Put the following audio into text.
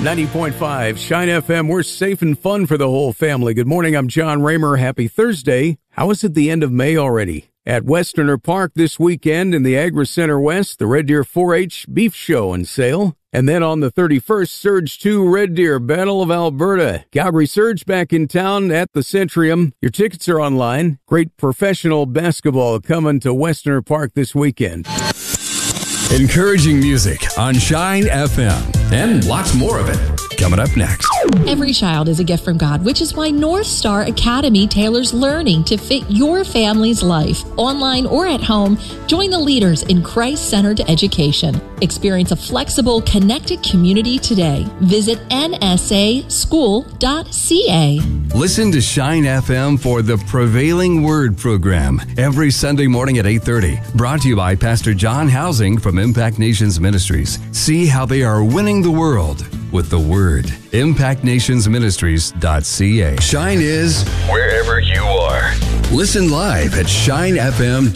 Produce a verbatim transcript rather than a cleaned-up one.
ninety point five Shine F M. We're safe and fun for the whole family. Good morning. I'm John Raymer. Happy Thursday. How is it the end of May already? At Westerner Park this weekend in the Agri Center West, the Red Deer four H Beef Show and Sale. And then on the thirty-first, Surge two Red Deer Battle of Alberta. Calgary Surge back in town at the Centrium. Your tickets are online. Great professional basketball coming to Westerner Park this weekend. Encouraging music on Shine F M. And lots more of it coming up next. Every child is a gift from God, which is why North Star Academy tailors learning to fit your family's life. Online or at home, join the leaders in Christ-centered education. Experience a flexible, connected community today. Visit N S A school dot C A. Listen to Shine F M for the Prevailing Word program every Sunday morning at eight thirty. Brought to you by Pastor John Housing from Impact Nations Ministries. See how they are winning the world with the Word. impact nations ministries dot c a. Shine is wherever you are. Listen live at shine f m.